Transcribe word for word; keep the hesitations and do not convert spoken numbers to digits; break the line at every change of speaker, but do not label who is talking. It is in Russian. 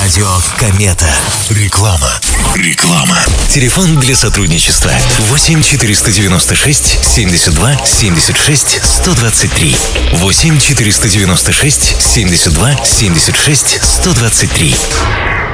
Радио Комета. Реклама. Реклама. Телефон для сотрудничества восемь четыреста девяносто шесть семьдесят два семьдесят шесть сто двадцать три. восемь четыреста девяносто шесть семьдесят два семьдесят шесть сто двадцать три.